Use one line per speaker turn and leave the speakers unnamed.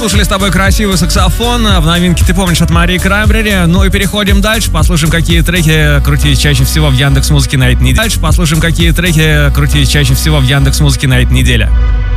Послушали с тобой красивый саксофон в новинке «Ты помнишь» от Марии Краймбрери. Ну и переходим дальше, послушаем, какие треки крутились чаще всего в Яндекс.Музыке на этой неделе. Дальше послушаем, какие треки крутились чаще всего в Яндекс.Музыке на этой неделе.